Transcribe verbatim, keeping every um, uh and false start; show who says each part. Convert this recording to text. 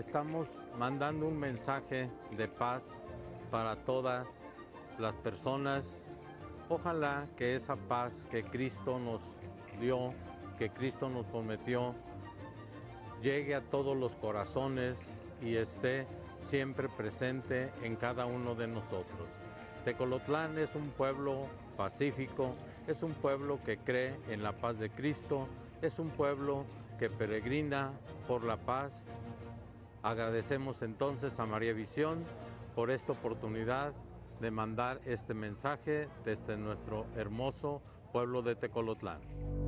Speaker 1: estamos mandando un mensaje de paz para todas las personas. Ojalá que esa paz que Cristo nos dio, que Cristo nos prometió, llegue a todos los corazones y esté siempre presente en cada uno de nosotros. Tecolotlán es un pueblo pacífico, es un pueblo que cree en la paz de Cristo, es un pueblo que peregrina por la paz. Agradecemos entonces a María Visión por esta oportunidad de mandar este mensaje desde nuestro hermoso pueblo de Tecolotlán.